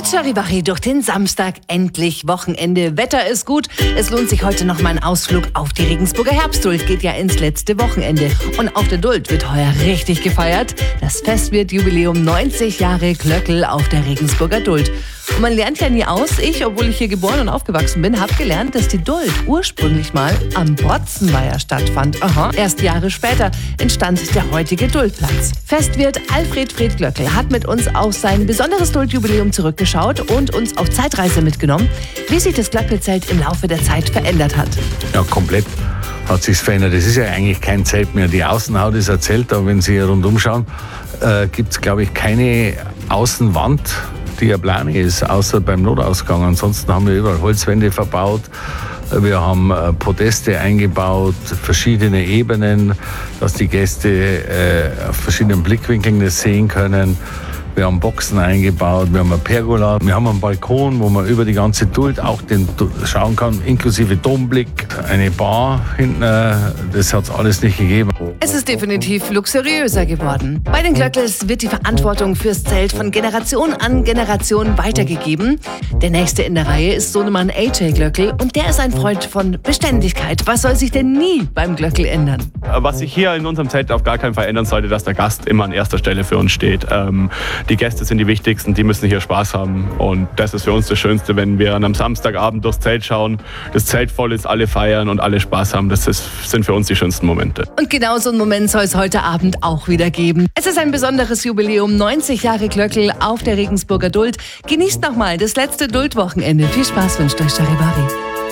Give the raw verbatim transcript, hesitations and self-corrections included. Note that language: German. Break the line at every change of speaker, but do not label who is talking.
Mit Charivari durch den Samstag, endlich Wochenende. Wetter ist gut, es lohnt sich heute noch mal ein Ausflug auf die Regensburger Herbstduld. Geht ja ins letzte Wochenende. Und auf der Duld wird heuer richtig gefeiert. Das Fest wird Jubiläum neunzig Jahre Glöckl auf der Regensburger Duld. Und man lernt ja nie aus. Ich, obwohl ich hier geboren und aufgewachsen bin, habe gelernt, dass die Duld ursprünglich mal am Brotzenweiher stattfand. Aha. Erst Jahre später entstand der heutige Duldplatz. Festwirt Alfred Fred Glöckl hat mit uns auf sein besonderes Duldjubiläum zurückgeschaut und uns auf Zeitreise mitgenommen, wie sich das Glöckl-Zelt im Laufe der Zeit verändert hat.
Ja, komplett hat sich's verändert. Es ist ja eigentlich kein Zelt mehr. Die Außenhaut ist ein Zelt, aber wenn Sie hier rundum schauen, äh, gibt es, glaube ich, keine Außenwand, die ja plan ist, außer beim Notausgang. Ansonsten haben wir überall Holzwände verbaut. Wir haben äh, Podeste eingebaut, verschiedene Ebenen, dass die Gäste äh, auf verschiedenen Blickwinkeln das sehen können. Wir haben Boxen eingebaut, wir haben eine Pergola, wir haben einen Balkon, wo man über die ganze Duld auch den schauen kann, inklusive Domblick, eine Bar hinten, äh, das hat es alles nicht gegeben.
Es ist definitiv luxuriöser geworden. Bei den Glöckls wird die Verantwortung fürs Zelt von Generation an Generation weitergegeben. Der nächste in der Reihe ist Sohnemann A J Glöckl und der ist ein Freund von Beständigkeit. Was soll sich denn nie beim Glöckl ändern?
Was sich hier in unserem Zelt auf gar keinen Fall ändern sollte, dass der Gast immer an erster Stelle für uns steht. Ähm, Die Gäste sind die wichtigsten, die müssen hier Spaß haben und das ist für uns das Schönste, wenn wir am Samstagabend durchs Zelt schauen, das Zelt voll ist, alle feiern und alle Spaß haben. Das ist, sind für uns die schönsten Momente.
Und genau so einen Moment soll es heute Abend auch wieder geben. Es ist ein besonderes Jubiläum, neunzig Jahre Glöckl auf der Regensburger Duld. Genießt nochmal das letzte Duldwochenende. Viel Spaß wünscht euch Charivari.